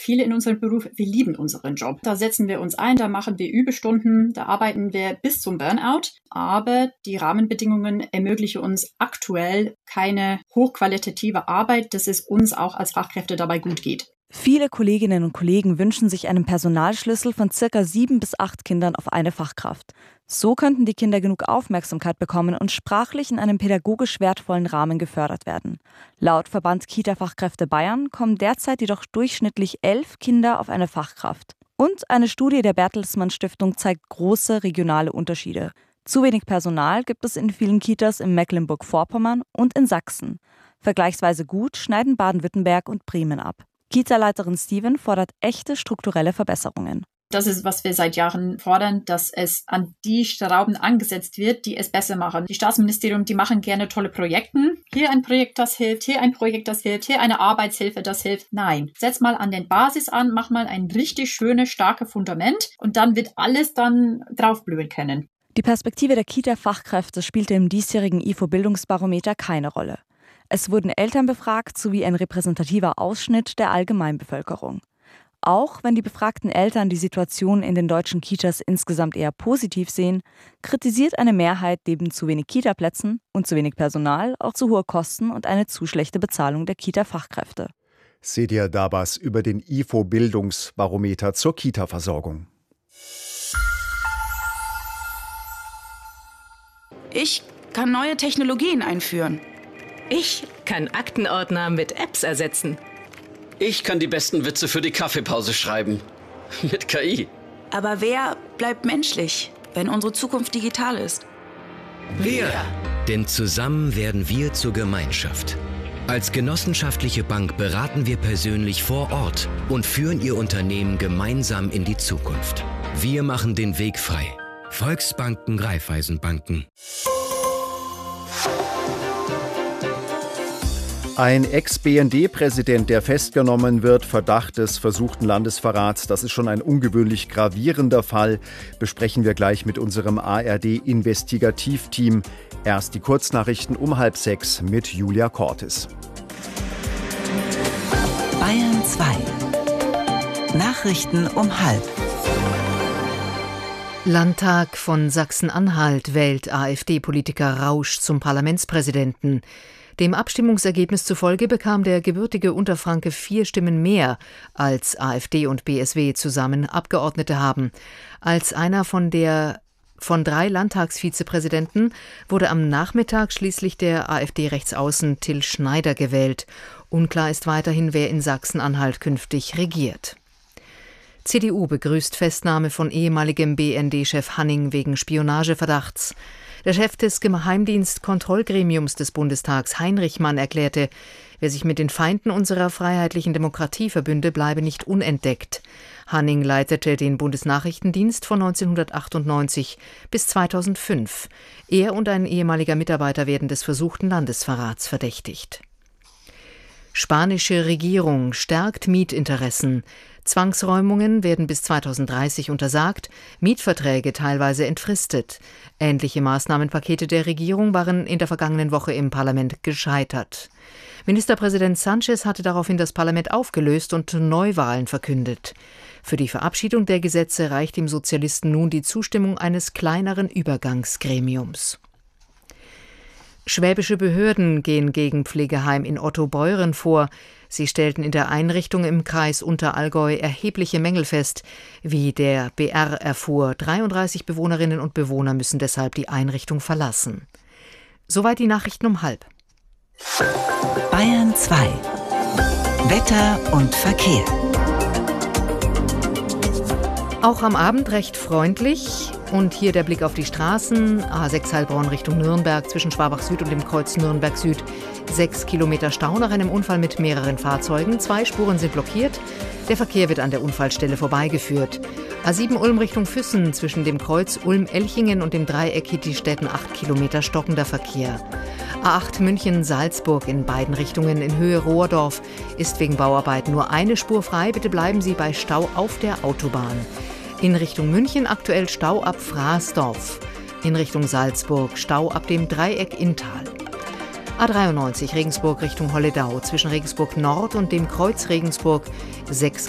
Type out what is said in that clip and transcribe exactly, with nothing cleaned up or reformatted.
viele in unserem Beruf, wir lieben unseren Job. Da setzen wir uns ein, da machen wir Überstunden, da arbeiten wir bis zum Burnout. Aber die Rahmenbedingungen ermöglichen uns aktuell keine hochqualitative Arbeit, dass es uns auch als Fachkräfte dabei gut geht. Viele Kolleginnen und Kollegen wünschen sich einen Personalschlüssel von circa sieben bis acht Kindern auf eine Fachkraft. So könnten die Kinder genug Aufmerksamkeit bekommen und sprachlich in einem pädagogisch wertvollen Rahmen gefördert werden. Laut Verband Kita-Fachkräfte Bayern kommen derzeit jedoch durchschnittlich elf Kinder auf eine Fachkraft. Und eine Studie der Bertelsmann Stiftung zeigt große regionale Unterschiede. Zu wenig Personal gibt es in vielen Kitas in Mecklenburg-Vorpommern und in Sachsen. Vergleichsweise gut schneiden Baden-Württemberg und Bremen ab. Kita-Leiterin Steven fordert echte strukturelle Verbesserungen. Das ist, was wir seit Jahren fordern, dass es an die Schrauben angesetzt wird, die es besser machen. Die Staatsministerium, die machen gerne tolle Projekte. Hier ein Projekt, das hilft, hier ein Projekt, das hilft, hier eine Arbeitshilfe, das hilft. Nein, setz mal an den Basis an, mach mal ein richtig schönes, starkes Fundament und dann wird alles dann draufblühen können. Die Perspektive der Kita-Fachkräfte spielte im diesjährigen I F O-Bildungsbarometer keine Rolle. Es wurden Eltern befragt sowie ein repräsentativer Ausschnitt der Allgemeinbevölkerung. Auch wenn die befragten Eltern die Situation in den deutschen Kitas insgesamt eher positiv sehen, kritisiert eine Mehrheit neben zu wenig Kitaplätzen und zu wenig Personal auch zu hohe Kosten und eine zu schlechte Bezahlung der Kita-Fachkräfte. Sedia Dabas über den I F O-Bildungsbarometer zur Kita-Versorgung. Ich kann neue Technologien einführen. Ich kann Aktenordner mit Apps ersetzen. Ich kann die besten Witze für die Kaffeepause schreiben. Mit K I. Aber wer bleibt menschlich, wenn unsere Zukunft digital ist? Wir. Denn zusammen werden wir zur Gemeinschaft. Als genossenschaftliche Bank beraten wir persönlich vor Ort und führen Ihr Unternehmen gemeinsam in die Zukunft. Wir machen den Weg frei. Volksbanken, Raiffeisenbanken. Ein Ex-B N D-Präsident, der festgenommen wird, Verdacht des versuchten Landesverrats. Das ist schon ein ungewöhnlich gravierender Fall. Besprechen wir gleich mit unserem A R D-Investigativteam. Erst die Kurznachrichten um halb sechs mit Julia Cortis. Bayern zwei. Nachrichten um halb. Landtag von Sachsen-Anhalt wählt AfD-Politiker Rausch zum Parlamentspräsidenten. Dem Abstimmungsergebnis zufolge bekam der gebürtige Unterfranke vier Stimmen mehr, als AfD und B S W zusammen Abgeordnete haben. Als einer von der von drei Landtagsvizepräsidenten wurde am Nachmittag schließlich der AfD-Rechtsaußen Till Schneider gewählt. Unklar ist weiterhin, wer in Sachsen-Anhalt künftig regiert. C D U begrüßt Festnahme von ehemaligem B N D-Chef Hanning wegen Spionageverdachts. Der Chef des Geheimdienstkontrollgremiums des Bundestags, Heinrich Mann, erklärte, wer sich mit den Feinden unserer freiheitlichen Demokratie verbünde, bleibe nicht unentdeckt. Hanning leitete den Bundesnachrichtendienst von neunzehnhundertachtundneunzig bis zweitausendfünf. Er und ein ehemaliger Mitarbeiter werden des versuchten Landesverrats verdächtigt. Spanische Regierung stärkt Mietinteressen. Zwangsräumungen werden bis zweitausenddreißig untersagt, Mietverträge teilweise entfristet. Ähnliche Maßnahmenpakete der Regierung waren in der vergangenen Woche im Parlament gescheitert. Ministerpräsident Sanchez hatte daraufhin das Parlament aufgelöst und Neuwahlen verkündet. Für die Verabschiedung der Gesetze reicht dem Sozialisten nun die Zustimmung eines kleineren Übergangsgremiums. Schwäbische Behörden gehen gegen Pflegeheim in Ottobeuren vor. Sie stellten in der Einrichtung im Kreis Unterallgäu erhebliche Mängel fest. Wie der B R erfuhr, dreiunddreißig Bewohnerinnen und Bewohner müssen deshalb die Einrichtung verlassen. Soweit die Nachrichten um halb. Bayern zwei. Wetter und Verkehr. Auch am Abend recht freundlich. Und hier der Blick auf die Straßen. A sechs Heilbronn Richtung Nürnberg zwischen Schwabach Süd und dem Kreuz Nürnberg Süd. Sechs Kilometer Stau nach einem Unfall mit mehreren Fahrzeugen. Zwei Spuren sind blockiert. Der Verkehr wird an der Unfallstelle vorbeigeführt. A sieben Ulm Richtung Füssen zwischen dem Kreuz Ulm-Elchingen und dem Dreieck Hittistätten acht Kilometer stockender Verkehr. A acht München-Salzburg in beiden Richtungen in Höhe Rohrdorf ist wegen Bauarbeiten nur eine Spur frei. Bitte bleiben Sie bei Stau auf der Autobahn. In Richtung München aktuell Stau ab Fraßdorf. In Richtung Salzburg Stau ab dem Dreieck Inntal. A dreiundneunzig Regensburg Richtung Holledau zwischen Regensburg Nord und dem Kreuz Regensburg sechs